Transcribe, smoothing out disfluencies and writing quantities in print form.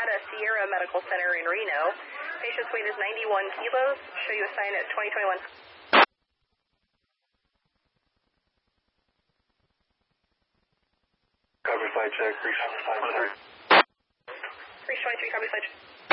Nevada Sierra Medical Center in Reno. Patient's weight is 91 kilos. Show you a sign at 2021. Copy flight check, 323. 323, copy flight check.